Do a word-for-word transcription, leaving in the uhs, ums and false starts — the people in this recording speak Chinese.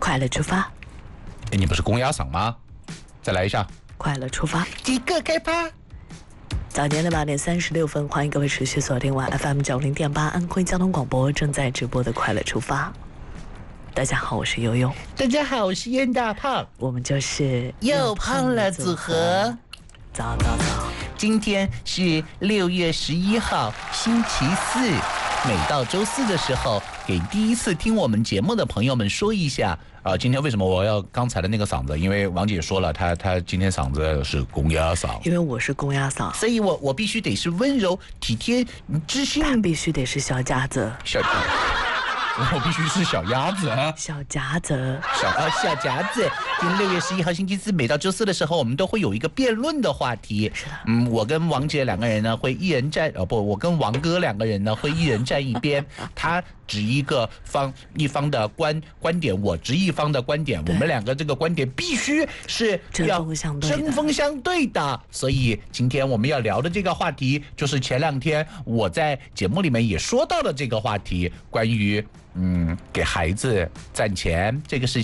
快乐出发。 哎，你不是公鸭嗓吗？再来一下。 快乐出发， 几个开趴。 早间的八点三十六分，欢迎各位持续锁定完 F M 九零点八安徽交通广播正在直播的快乐出发。大家好，我是悠悠。 大家好，我是燕大胖。 我们就是又胖了组合。 早早早。 今天是六月十一号，星期四。每到周四的时候，给第一次听我们节目的朋友们说一下啊、呃，今天为什么我要刚才的那个嗓子？因为王姐说了，她她今天嗓子是公鸭嗓， 因为我是公鸭嗓， 所以我我必须得是温柔体贴知性， 他必须得是小夹子， 小我必须是小鸭子啊， 小夹子， 小啊小夹子。今天六月十一号星期四，每到周四的时候，我们都会有一个辩论的话题。 是的， 嗯，我跟王姐两个人呢，会一人站，哦不，我跟王哥两个人呢，会一人站一边。他指一个方一方的观观点，我指一方的观点，我们两个这个观点必须是要针锋相对的， 针锋相对的。所以今天我们要聊的这个话题，就是前两天我在节目里面也说到的这个话题，关于嗯给孩子攒钱这个事情。